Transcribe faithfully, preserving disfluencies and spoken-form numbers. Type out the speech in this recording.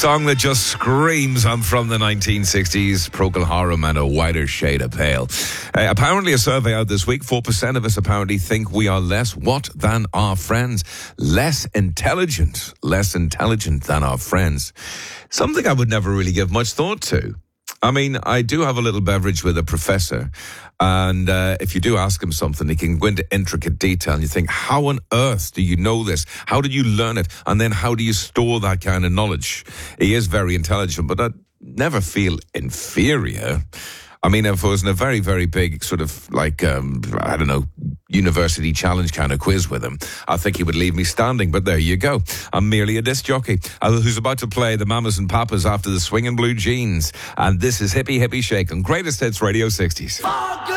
song that just screams I'm from the nineteen sixties, Procol Harum and A Whiter Shade of Pale. Uh, apparently a survey out this week, four percent of us apparently think we are less what than our friends. Less intelligent, less intelligent than our friends. Something I would never really give much thought to. I mean, I do have a little beverage with a professor, and uh, if you do ask him something, he can go into intricate detail, and you think, how on earth do you know this? How did you learn it? And then how do you store that kind of knowledge? He is very intelligent, but I never feel inferior. I mean, if I was in a very, very big sort of like, um, I don't know, university challenge kind of quiz with him, I think he would leave me standing. But there you go. I'm merely a disc jockey uh, who's about to play the Mamas and Papas after the Swingin' Blue Jeans. And this is Hippie Hippie Shake on Greatest Hits Radio sixties.